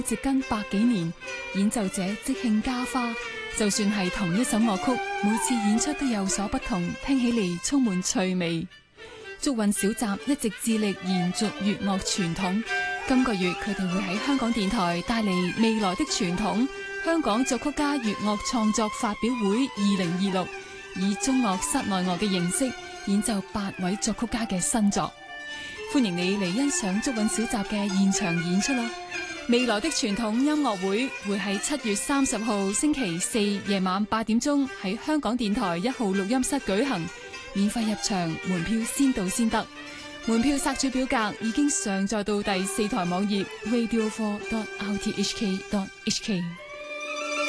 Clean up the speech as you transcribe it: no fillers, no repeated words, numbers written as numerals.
植根百幾年，演奏者即興加花，就算係同一首樂曲，每次演出都有所不同，聽起嚟充滿趣味。竹韻小集一直致力延續粵樂傳統，今個月佢哋會喺香港電台帶嚟未來的傳統香港作曲家粵樂創作發表會2026，以中樂室內樂嘅形式演奏8位作曲家嘅新作。歡迎你嚟欣賞竹韻小集嘅現場演出啦！未來的傳統音樂會會喺7月30號星期四夜晚8點鐘喺香港電台1號錄音室舉行，免費入場，門票先到先得。門票索取表格已經上載到第4台網頁 radio4.rthk.hk。